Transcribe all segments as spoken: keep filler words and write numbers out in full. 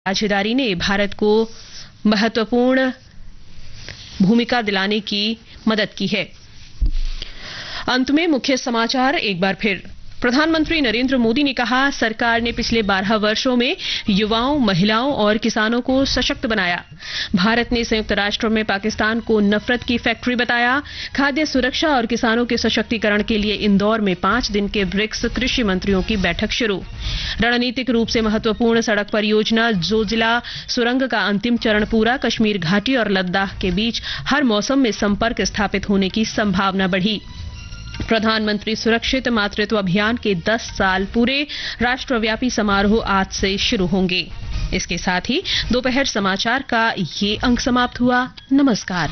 साझेदारी ने भारत को महत्वपूर्ण भूमिका दिलाने की मदद की है। अंत में मुख्य समाचार एक बार फिर। प्रधानमंत्री नरेंद्र मोदी ने कहा, सरकार ने पिछले बारह वर्षों में युवाओं, महिलाओं और किसानों को सशक्त बनाया। भारत ने संयुक्त राष्ट्र में पाकिस्तान को नफरत की फैक्ट्री बताया। खाद्य सुरक्षा और किसानों के सशक्तिकरण के लिए इंदौर में पांच दिन के ब्रिक्स कृषि मंत्रियों की बैठक शुरू। रणनीतिक रूप से महत्वपूर्ण सड़क परियोजना जोजिला सुरंग का अंतिम चरण पूरा। कश्मीर घाटी और लद्दाख के बीच हर मौसम में संपर्क स्थापित होने की संभावना बढ़ी। प्रधानमंत्री सुरक्षित मातृत्व अभियान के दस साल पूरे। राष्ट्रव्यापी समारोह आज से शुरू होंगे। इसके साथ ही दोपहर समाचार का ये अंक समाप्त हुआ। नमस्कार।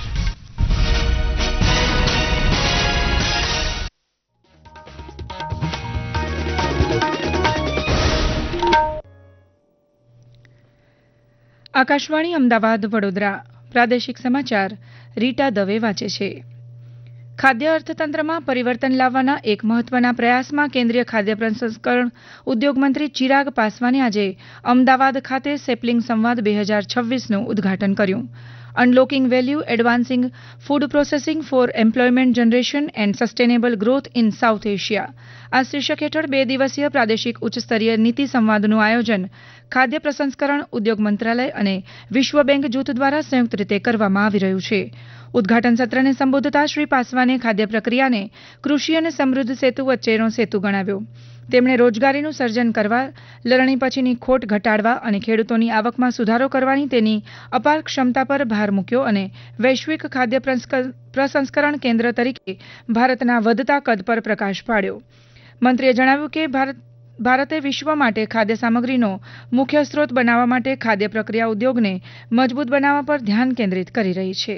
आकाशवाणी अमदावाद वडोदरा प्रादेशिक समाचार રીટા દવે વાંચે છે। ખાદ્ય અર્થતંત્રમાં પરિવર્તન લાવવાના એક મહત્વના પ્રયાસમાં કેન્દ્રીય ખાદ્ય પ્રસંસ્કરણ ઉદ્યોગ મંત્રી ચિરાગ પાસવાને આજે અમદાવાદ ખાતે સેપલિંગ સંવાદ બે હજાર છવ્વીસનું ઉદ્ઘાટન કર્યું। Unlocking value એડવાન્સિંગ food processing four employment generation and sustainable growth in south Asia આ શીર્ષક હેઠળ બે દિવસીય પ્રાદેશિક ઉચ્ચસ્તરીય નીતિ સંવાદનું આયોજન ખાદ્ય પ્રસંસ્કરણ ઉદ્યોગ મંત્રાલય અને વિશ્વ બેંક જૂથ દ્વારા સંયુક્ત રીતે કરવામાં આવી રહ્યું છે। ઉદ્ઘાટન સત્રને સંબોધતા શ્રી પાસવાને ખાદ્ય પ્રક્રિયાને કૃષિ અને સમૃદ્ધ સેતુ વચ્ચેનો સેતુ ગણાવ્યો। તેમણે રોજગારીનું સર્જન કરવા, લણણી પછીની ખોટ ઘટાડવા અને ખેડૂતોની આવકમાં સુધારો કરવાની તેની અપાર ક્ષમતા પર ભાર મૂક્યો અને વૈશ્વિક ખાદ્ય પ્રસંસ્કરણ કેન્દ્ર તરીકે ભારતના વધતા કદ પર પ્રકાશ પાડ્યો। મંત્રીએ જણાવ્યું કે ભારત ભારતે વિશ્વ માટે ખાદ્ય સામગ્રીનો મુખ્ય સ્ત્રોત બનાવવા માટે ખાદ્ય પ્રક્રિયા ઉદ્યોગને મજબૂત બનાવવા પર ધ્યાન કેન્દ્રિત કરી રહી છે।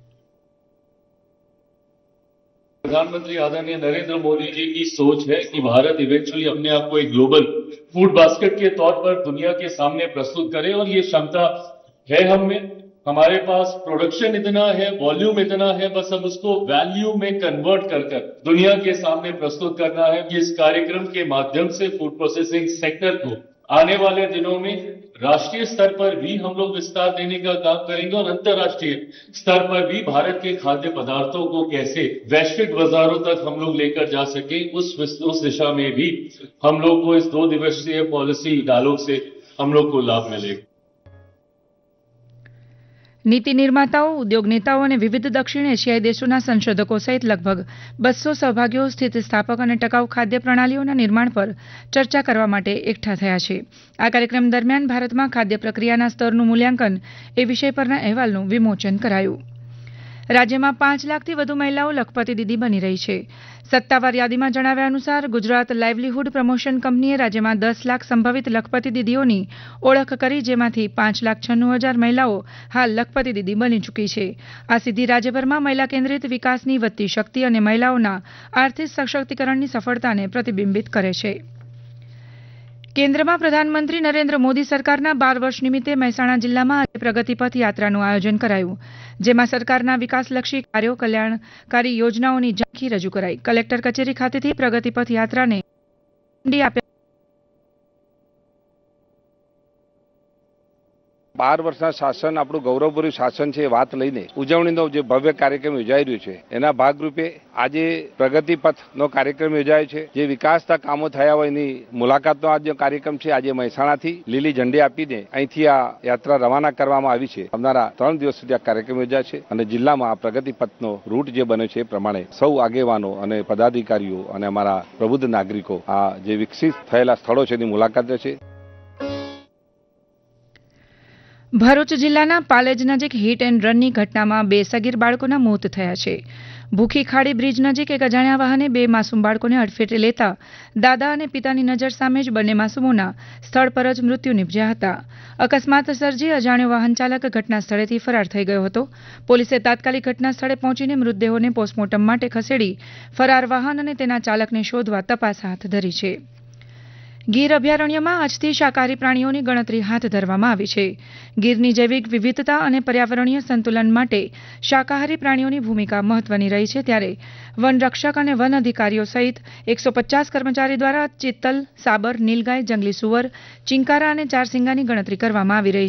प्रधानमंत्री आदरणीय नरेंद्र मोदी जी की सोच है कि भारत इवेंचुअली अपने आप को एक ग्लोबल फूड बास्केट के तौर पर दुनिया के सामने प्रस्तुत करे और ये क्षमता है हम में। हमारे पास प्रोडक्शन इतना है, वॉल्यूम इतना है, बस हम उसको वैल्यू में कन्वर्ट कर कर दुनिया के सामने प्रस्तुत करना है। इस कार्यक्रम के माध्यम से फूड प्रोसेसिंग सेक्टर को आने वाले दिनों में राष्ट्रीय स्तर पर भी हम लोग विस्तार देने का काम करेंगे और अंतर्राष्ट्रीय स्तर पर भी भारत के खाद्य पदार्थों को कैसे वैश्विक बाजारों तक हम लोग लेकर जा सके, उस उस दिशा में भी हम लोग को इस दो दिवसीय पॉलिसी डायलॉग से हम लोग को लाभ मिलेगा। નીતિ નિર્માતાઓ, ઉદ્યોગ નેતાઓ અને વિવિધ દક્ષિણ એશિયાઈ દેશોના સંશોધકો સહિત લગભગ બસો સહભાગીઓ સ્થિતિસ્થાપક અને ટકાઉ ખાદ્ય પ્રણાલીઓના નિર્માણ પર ચર્ચા કરવા માટે એકઠા થયા છે। આ કાર્યક્રમ દરમિયાન ભારતમાં ખાદ્ય પ્રક્રિયાના સ્તરનું મૂલ્યાંકન એ વિષય પરના અહેવાલનું વિમોચન કરાયું। રાજ્યમાં પાંચ લાખથી વધુ મહિલાઓ લખપતિ દીદી બની રહી છે। સત્તાવાર યાદીમાં જણાવ્યા અનુસાર ગુજરાત લાઇવલીહુડ પ્રમોશન કંપનીએ રાજ્યમાં દસ લાખ સંભવિત લખપતિ દીદીઓની ઓળખ કરી, જેમાંથી પાંચ લાખ છન્નું હજાર મહિલાઓ હાલ લખપતિ દીદી બની ચૂકી છે। આ સિદ્ધિ રાજ્યભરમાં મહિલા કેન્દ્રિત વિકાસની વધતી શક્તિ અને મહિલાઓના આર્થિક સશક્તિકરણની સફળતાને પ્રતિબિંબિત કરે છે। કેન્દ્રમાં પ્રધાનમંત્રી નરેન્દ્ર મોદી સરકારના બાર વર્ષ નિમિત્તે મહેસાણા જિલ્લામાં આજે પ્રગતિપથ યાત્રાનું આયોજન કરાયું, જેમાં સરકારના વિકાસલક્ષી કાર્યો, કલ્યાણકારી યોજનાઓની ઝાંખી રજૂ કરાઈ। કલેક્ટર કચેરી ખાતેથી પ્રગતિપથ યાત્રાને ઝંડી આપ્યા। બાર વર્ષના શાસન આપણું ગૌરવભર્યું શાસન છે વાત લઈને ઉજવણીનો જે ભવ્ય કાર્યક્રમ યોજાઈ રહ્યો છે એના ભાગરૂપે આજે પ્રગતિ પથનો કાર્યક્રમ યોજાયો છે। જે વિકાસના કામો થયા હોય એની મુલાકાતનો આ જે કાર્યક્રમ છે આજે મહેસાણાથી લીલી ઝંડી આપીને અહીંથી આ યાત્રા રવાના કરવામાં આવી છે। આવનારા ત્રણ દિવસ સુધી આ કાર્યક્રમ યોજાય છે અને જિલ્લામાં આ પ્રગતિ પથનો રૂટ જે બન્યો છે એ પ્રમાણે સૌ આગેવાનો અને પદાધિકારીઓ અને અમારા પ્રબુદ્ધ નાગરિકો આ જે વિકસિત થયેલા સ્થળો છે એની મુલાકાત લેશે। ભરૂચ જિલ્લાના પાલેજ નજીક હિટ એન્ડ રનની ઘટનામાં બે સગીર બાળકોના મોત થયા છે। ભૂખી ખાડી બ્રિજ નજીક એક અજાણ્યા વાહને બે માસૂમ બાળકોને અડફેટે લેતા દાદા અને પિતાની નજર સામે જ બંને માસૂમોના સ્થળ પર જ મૃત્યુ નિપજ્યા હતા। અકસ્માત સર્જી અજાણ્યો વાહન ચાલક ઘટના સ્થળેથી ફરાર થઈ ગયો હતો। પોલીસે તાત્કાલિક ઘટના સ્થળે પહોંચીને મૃતદેહોને પોસ્ટમોર્ટમ માટે ખસેડી ફરાર વાહન અને તેના ચાલકને શોધવા તપાસ હાથ ધરી છે। ગીર અભયારણ્યમાં આજથી શાકાહારી પ્રાણીઓની ગણતરી હાથ ધરવામાં આવી છે। ગીરની જૈવિક વિવિધતા અને પર્યાવરણીય સંતુલન માટે શાકાહારી પ્રાણીઓની ભૂમિકા મહત્વની રહી છે, ત્યારે વનરક્ષક અને વન અધિકારીઓ સહિત એકસો પચાસ કર્મચારી દ્વારા ચિત્તલ, સાબર, નીલગાય, જંગલી સુવર, ચિંકારા અને ચારસિંગાની ગણતરી કરવામાં આવી રહી છે।